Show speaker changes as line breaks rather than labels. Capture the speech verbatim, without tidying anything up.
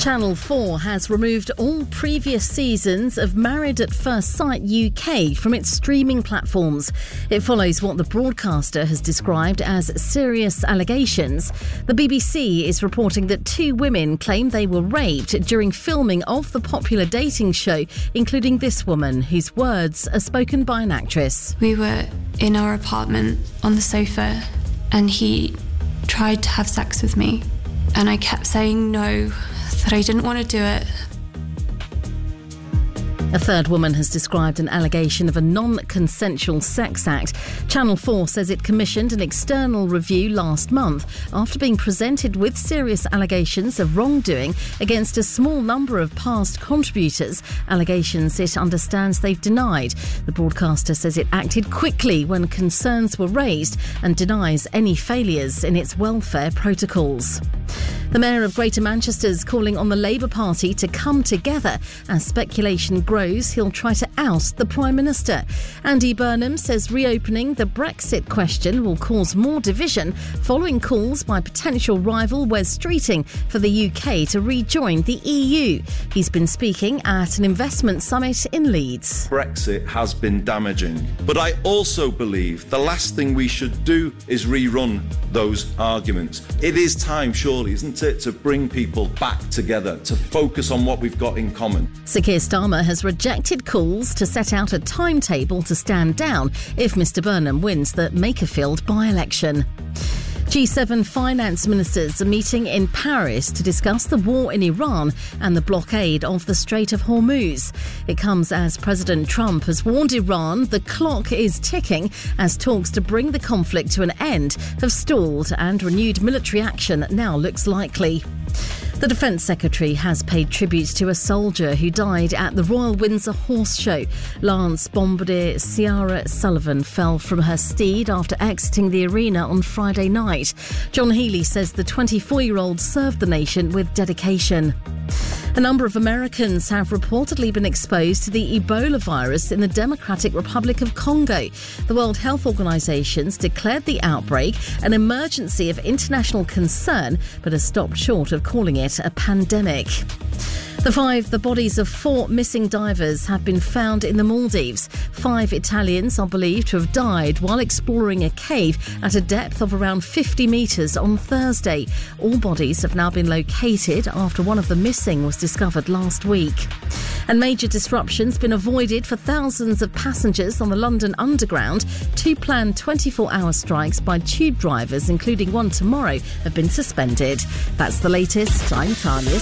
Channel four has removed all previous seasons of Married at First Sight U K from its streaming platforms. It follows what the broadcaster has described as serious allegations. The B B C is reporting that two women claim they were raped during filming of the popular dating show, including this woman, whose words are spoken by an actress.
We were in our apartment on the sofa and he tried to have sex with me, and I kept saying no, that I didn't want to do it.
A third woman has described an allegation of a non-consensual sex act. Channel four says it commissioned an external review last month after being presented with serious allegations of wrongdoing against a small number of past contributors, allegations it understands they've denied. The broadcaster says it acted quickly when concerns were raised and denies any failures in its welfare protocols. The Mayor of Greater Manchester is calling on the Labour Party to come together. As speculation grows, he'll try to oust the Prime Minister. Andy Burnham says reopening the Brexit question will cause more division following calls by potential rival Wes Streeting for the U K to rejoin the E U. He's been speaking at an investment summit in Leeds.
Brexit has been damaging, but I also believe the last thing we should do is rerun those arguments. It is time, surely, isn't it, to bring people back together, to focus on what we've got in common.
Sir Keir Starmer has rejected calls to set out a timetable to stand down if Mr Burnham wins the Makerfield by-election. G seven finance ministers are meeting in Paris to discuss the war in Iran and the blockade of the Strait of Hormuz. It comes as President Trump has warned Iran the clock is ticking as talks to bring the conflict to an end have stalled and renewed military action now looks likely. The Defence Secretary has paid tribute to a soldier who died at the Royal Windsor Horse Show. Lance Bombardier Ciara Sullivan fell from her steed after exiting the arena on Friday night. John Healey says the twenty-four-year-old served the nation with dedication. A number of Americans have reportedly been exposed to the Ebola virus in the Democratic Republic of Congo. The World Health Organization's declared the outbreak an emergency of international concern, but has stopped short of calling it a pandemic. The five, the bodies of four missing divers have been found in the Maldives. Five Italians are believed to have died while exploring a cave at a depth of around fifty metres on Thursday. All bodies have now been located after one of the missing was discovered last week. And major disruptions been avoided for thousands of passengers on the London Underground. Two planned twenty-four hour strikes by tube drivers, including one tomorrow, have been suspended. That's the latest. I'm Tanya.